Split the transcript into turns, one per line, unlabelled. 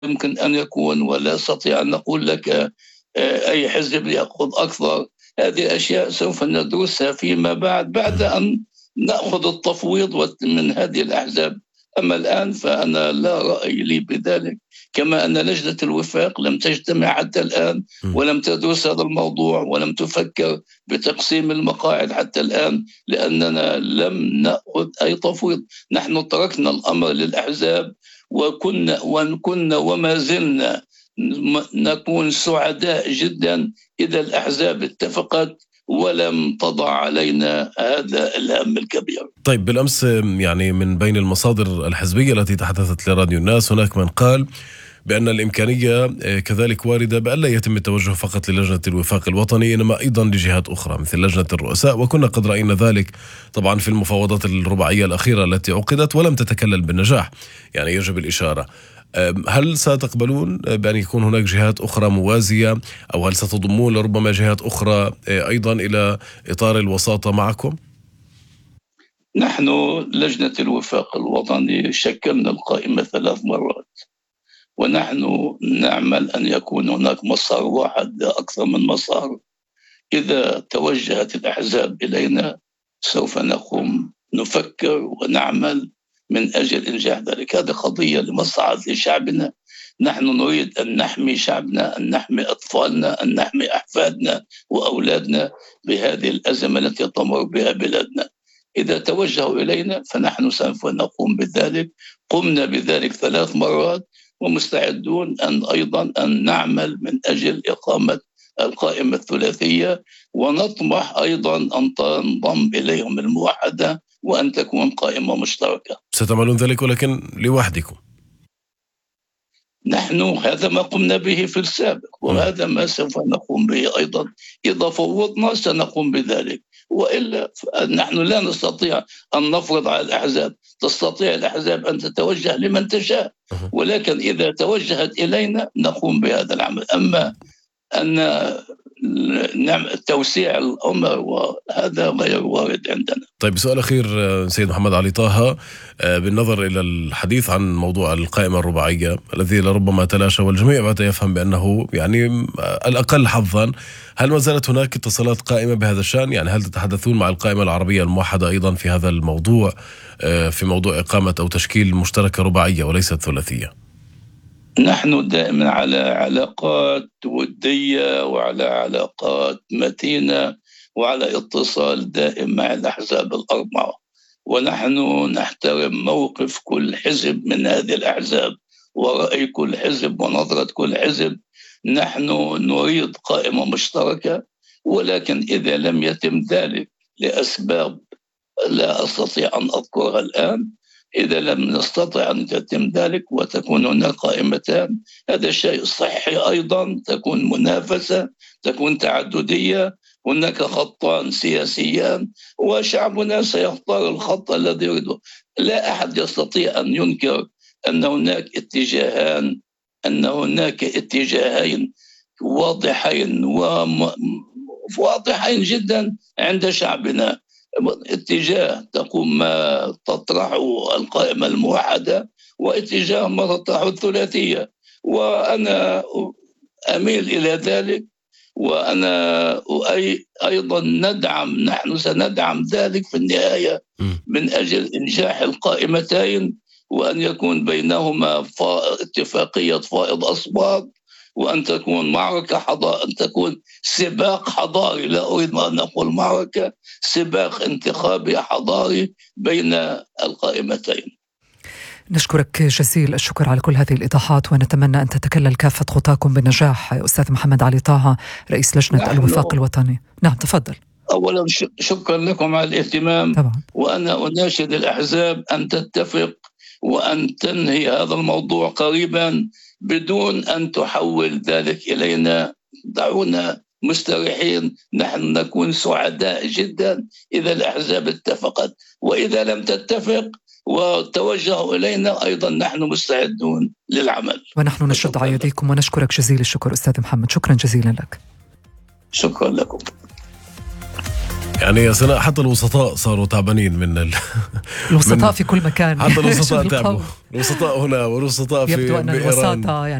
يمكن أن يكون، ولا أستطيع أن نقول لك أي حزب يأخذ أكثر. هذه أشياء سوف ندرسها فيما بعد أن نأخذ التفويض من هذه الأحزاب. أما الآن فأنا لا رأي لي بذلك، كما أن لجنة الوفاق لم تجتمع حتى الآن ولم تدرس هذا الموضوع ولم تفكر بتقسيم المقاعد حتى الآن، لأننا لم نأخذ أي تفويض. نحن تركنا الأمر للأحزاب، وكنا وما زلنا نكون سعداء جدا إذا الأحزاب اتفقت ولم تضع علينا هذا الهم الكبير.
طيب، بالأمس يعني من بين المصادر الحزبية التي تحدثت لراديو الناس هناك من قال بأن الإمكانية كذلك واردة بأن لا يتم التوجه فقط للجنة الوفاق الوطني، إنما أيضا لجهات أخرى مثل لجنة الرؤساء، وكنا قد رأينا ذلك طبعا في المفاوضات الرباعية الأخيرة التي عقدت ولم تتكلل بالنجاح، يعني يجب الإشارة. هل ستقبلون بأن يكون هناك جهات أخرى موازية، أو هل ستضمون لربما جهات أخرى أيضا إلى إطار الوساطة معكم؟
نحن لجنة الوفاق الوطني شكلنا القائمة 3 مرات، ونحن نعمل أن يكون هناك مسار واحد لا أكثر من مسار. إذا توجهت الأحزاب إلينا سوف نقوم نفكر ونعمل من أجل إنجاح ذلك. هذه قضية لمصلحة شعبنا. نحن نريد أن نحمي شعبنا، أن نحمي أطفالنا، أن نحمي أحفادنا وأولادنا بهذه الأزمة التي تمر بها بلادنا. إذا توجهوا إلينا فنحن سوف نقوم بذلك. قمنا بذلك 3 مرات، ومستعدون أيضا أن نعمل من أجل إقامة القائمة الثلاثية، ونطمح أيضا أن تنضم إليهم الموحدة وأن تكون قائمة مشتركة.
ستعملون ذلك ولكن لوحدكم؟
نحن هذا ما قمنا به في السابق، وهذا ما سوف نقوم به أيضا. إذا فوضنا سنقوم بذلك، وإلا نحن لا نستطيع أن نفرض على الأحزاب. تستطيع الأحزاب أن تتوجه لمن تشاء، ولكن إذا توجهت إلينا نقوم بهذا العمل. أما أن توسيع الأمر وهذا غير وارد عندنا.
طيب، سؤال أخير سيد محمد علي طه، بالنظر إلى الحديث عن موضوع القائمة الرباعية الذي لربما تلاشى والجميع بات يفهم بأنه يعني الأقل حظا، هل ما زالت هناك اتصالات قائمة بهذا الشأن؟ يعني هل تتحدثون مع القائمة العربية الموحدة أيضا في هذا الموضوع، في موضوع إقامة أو تشكيل مشتركة رباعية وليست ثلاثية؟
نحن دائما على علاقات ودية وعلى علاقات متينة وعلى اتصال دائم مع الأحزاب ال4، ونحن نحترم موقف كل حزب من هذه الأحزاب ورأي كل حزب ونظرة كل حزب. نحن نريد قائمة مشتركة، ولكن إذا لم يتم ذلك لأسباب لا أستطيع أن أذكرها الآن، إذا لم نستطع أن يتم ذلك وتكون هناك قائمتان، هذا شيء صحي أيضا. تكون منافسة، تكون تعددية، هناك خطان سياسيان وشعبنا سيختار الخط الذي يريده. لا أحد يستطيع أن ينكر أن هناك اتجاهين واضحين جدا عند شعبنا. اتجاه تقوم ما تطرحه القائمة الموحدة، واتجاه ما تطرحه الثلاثية، وأنا أميل إلى ذلك. وأنا أيضا نحن سندعم ذلك في النهاية من أجل إنجاح القائمتين، وأن يكون بينهما اتفاقية فائض أصوات، وأن تكون أن تكون سباق حضاري. لا أريد أن أقول معركة، سباق انتخابي حضاري بين القائمتين.
نشكرك جزيل الشكر على كل هذه الإيضاحات، ونتمنى أن تتكلل كافة خطاكم بالنجاح. أستاذ محمد علي طه، رئيس لجنة الوفاق الوطني. نعم، تفضل.
أولا شكرا لكم على الاهتمام
طبعا.
وأنا أناشد الأحزاب أن تتفق وأن تنهي هذا الموضوع قريبا بدون أن تحول ذلك إلينا. دعونا مستريحين، نحن نكون سعداء جدا إذا الأحزاب اتفقت، وإذا لم تتفق وتوجهوا إلينا أيضا نحن مستعدون للعمل.
ونحن نشد على يديكم ونشكرك جزيل الشكر أستاذ محمد. شكرا جزيلا لك.
شكرا لكم.
يعني يا سناء حتى الوسطاء صاروا تعبانين من
الوسطاء في كل مكان.
حتى الوسطاء تعبوا، الوسطاء هنا والوسطاء في
يبدو أن
بإيران.
الوساطة يعني